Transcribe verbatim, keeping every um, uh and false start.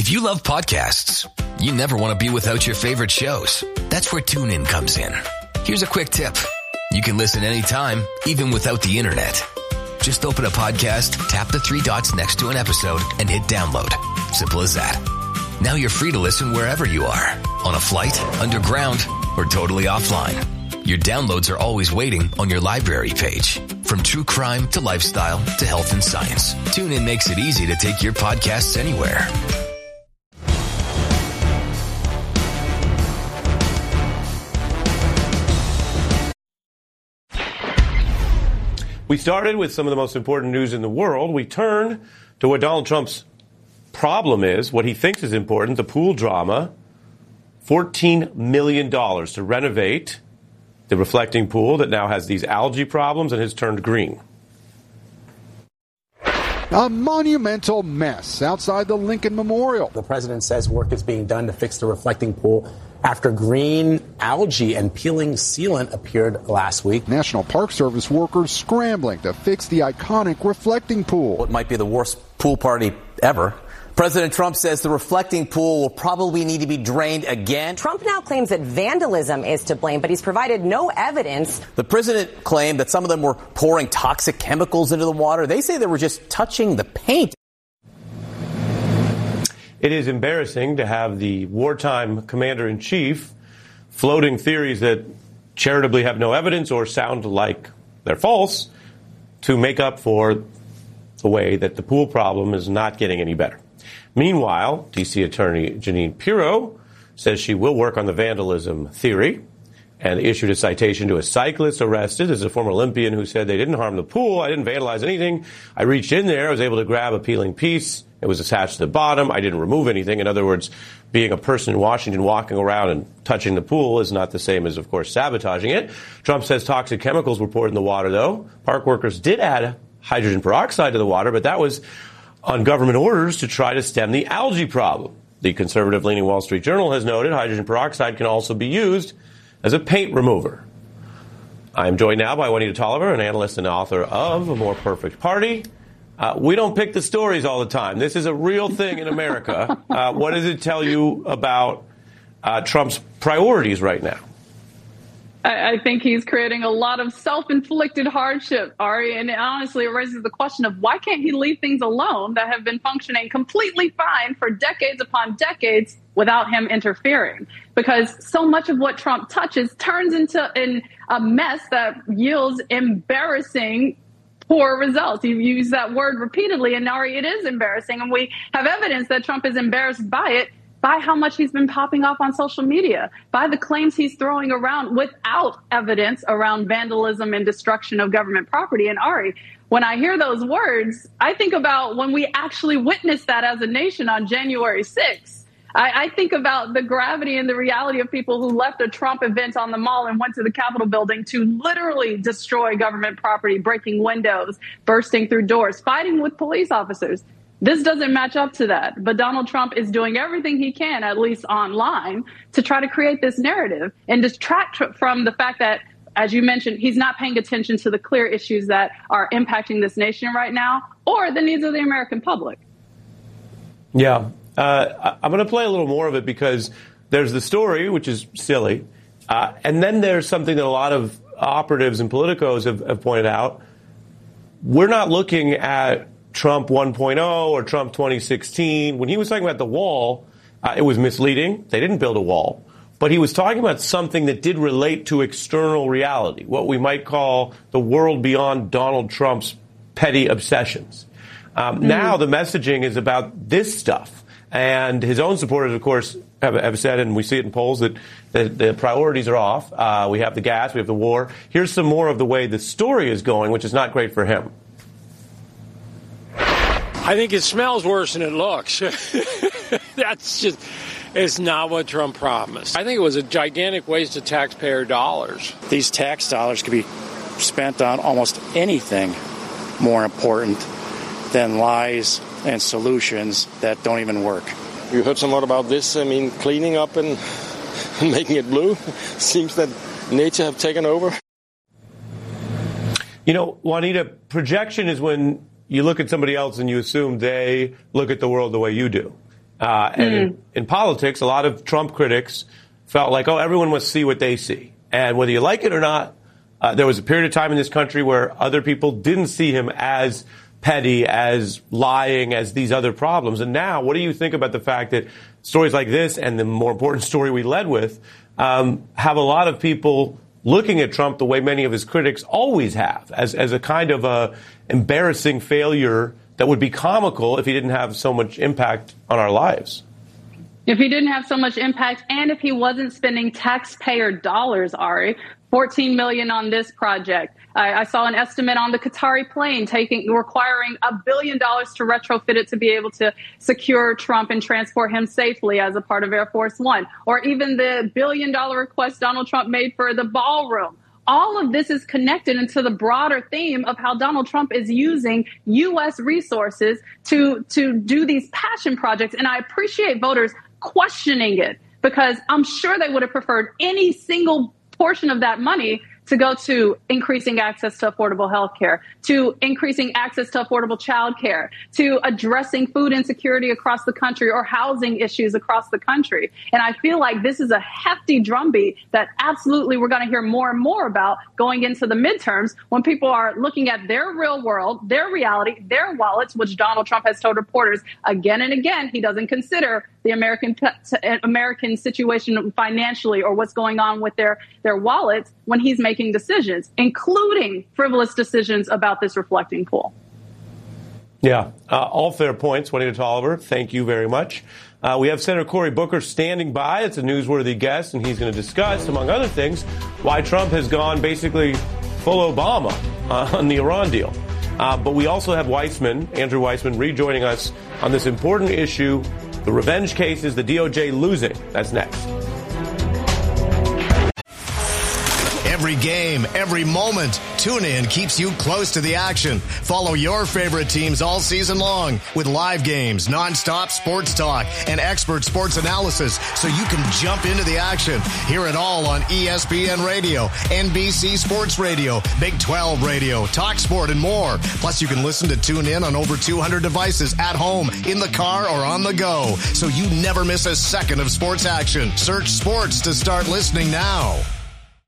If you love podcasts, you never want to be without your favorite shows. That's where TuneIn comes in. Here's a quick tip. You can listen anytime, even without the internet. Just open a podcast, tap the three dots next to an episode, and hit download. Simple as that. Now you're free to listen wherever you are. On a flight, underground, or totally offline. Your downloads are always waiting on your library page. From true crime to lifestyle to health and science, TuneIn makes it easy to take your podcasts anywhere. We started with some of the most important news in the world. We turn to what Donald Trump's problem is, what he thinks is important, the pool drama. fourteen million dollars to renovate the reflecting pool that now has these algae problems and has turned green. A monumental mess outside the Lincoln Memorial. The president says work is being done to fix the reflecting pool after green algae and peeling sealant appeared last week. National Park Service workers scrambling to fix the iconic reflecting pool. It might be the worst pool party ever. President Trump says the reflecting pool will probably need to be drained again. Trump now claims that vandalism is to blame, but he's provided no evidence. The president claimed that some of them were pouring toxic chemicals into the water. They say they were just touching the paint. It is embarrassing to have the wartime commander-in-chief floating theories that charitably have no evidence or sound like they're false to make up for the way that the pool problem is not getting any better. Meanwhile, D C Attorney Jeanine Pirro says she will work on the vandalism theory and issued a citation to a cyclist arrested. This is a former Olympian who said they didn't harm the pool. I didn't vandalize anything. I reached in there. I was able to grab a peeling piece. It was attached to the bottom. I didn't remove anything. In other words, being a person in Washington walking around and touching the pool is not the same as, of course, sabotaging it. Trump says toxic chemicals were poured in the water, though. Park workers did add hydrogen peroxide to the water, but that was on government orders to try to stem the algae problem. The conservative-leaning Wall Street Journal has noted hydrogen peroxide can also be used as a paint remover. I am joined now by Juanita Tolliver, an analyst and author of A More Perfect Party. Uh, we don't pick the stories all the time. This is a real thing in America. Uh, what does it tell you about uh, Trump's priorities right now? I think he's creating a lot of self-inflicted hardship, Ari, and honestly, it raises the question of why can't he leave things alone that have been functioning completely fine for decades upon decades without him interfering? Because so much of what Trump touches turns into an, a mess that yields embarrassing poor results. You've used that word repeatedly, and Ari, it is embarrassing, and we have evidence that Trump is embarrassed by it, by how much he's been popping off on social media, by the claims he's throwing around without evidence around vandalism and destruction of government property. And Ari, when I hear those words, I think about when we actually witnessed that as a nation on January sixth. I, I think about the gravity and the reality of people who left a Trump event on the mall and went to the Capitol building to literally destroy government property, breaking windows, bursting through doors, fighting with police officers. This doesn't match up to that. But Donald Trump is doing everything he can, at least online, to try to create this narrative and distract from the fact that, as you mentioned, he's not paying attention to the clear issues that are impacting this nation right now or the needs of the American public. Yeah, uh, I'm going to play a little more of it because there's the story, which is silly. Uh, and then there's something that a lot of operatives and politicos have, have pointed out. We're not looking at Trump one point oh or Trump twenty sixteen. When he was talking about the wall, uh, it was misleading. They didn't build a wall. But he was talking about something that did relate to external reality, what we might call the world beyond Donald Trump's petty obsessions. Um, mm. Now the messaging is about this stuff. And his own supporters, of course, have, have said, and we see it in polls, that the, the priorities are off. Uh, we have the gas, we have the war. Here's some more of the way the story is going, which is not great for him. I think it smells worse than it looks. That's just, it's not what Trump promised. I think it was a gigantic waste of taxpayer dollars. These tax dollars could be spent on almost anything more important than lies and solutions that don't even work. You heard somewhat about this, I mean, cleaning up and making it blue. Seems that nature have taken over. You know, Juanita, projection is when you look at somebody else and you assume they look at the world the way you do. Uh, and mm. in, in politics, a lot of Trump critics felt like, oh, everyone must see what they see. And whether you like it or not, uh, there was a period of time in this country where other people didn't see him as petty, as lying, as these other problems. And now, what do you think about the fact that stories like this and the more important story we led with um, have a lot of people looking at Trump the way many of his critics always have, as, as a kind of a embarrassing failure that would be comical if he didn't have so much impact on our lives? If he didn't have so much impact and if he wasn't spending taxpayer dollars, Ari, fourteen million dollars on this project. I, I saw an estimate on the Qatari plane taking requiring a billion dollars to retrofit it to be able to secure Trump and transport him safely as a part of Air Force One, or even the billion dollar request Donald Trump made for the ballroom. All of this is connected into the broader theme of how Donald Trump is using U S resources to, to do these passion projects. And I appreciate voters questioning it, because I'm sure they would have preferred any single portion of that money to go to increasing access to affordable health care, to increasing access to affordable child care, to addressing food insecurity across the country or housing issues across the country. And I feel like this is a hefty drumbeat that absolutely we're going to hear more and more about going into the midterms, when people are looking at their real world, their reality, their wallets, which Donald Trump has told reporters again and again he doesn't consider the American American situation financially or what's going on with their, their wallets when he's making decisions, including frivolous decisions about this reflecting pool. Yeah, uh, all fair points. Juanita Tolliver, thank you very much. Uh, we have Senator Cory Booker standing by. It's a newsworthy guest, and he's going to discuss, among other things, why Trump has gone basically full Obama uh, on the Iran deal. Uh, but we also have Weissman, Andrew Weissman, rejoining us on this important issue, the revenge cases, the D O J losing. That's next. Every game, every moment, TuneIn keeps you close to the action. Follow your favorite teams all season long with live games, nonstop sports talk, and expert sports analysis so you can jump into the action. Hear it all on E S P N Radio, N B C Sports Radio, Big twelve Radio, Talk Sport, and more. Plus, you can listen to TuneIn on over two hundred devices at home, in the car, or on the go, so you never miss a second of sports action. Search sports to start listening now.